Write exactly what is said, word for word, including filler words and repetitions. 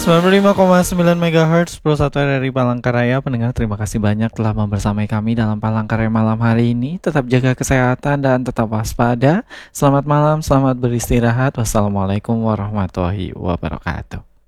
sembilan puluh lima koma sembilan megahertz Pro satu R R I Palangkaraya. Pendengar, terima kasih banyak telah membersamai kami dalam Palangkaraya malam hari ini. Tetap jaga kesehatan dan tetap waspada. Selamat malam, selamat beristirahat. Wassalamualaikum warahmatullahi wabarakatuh.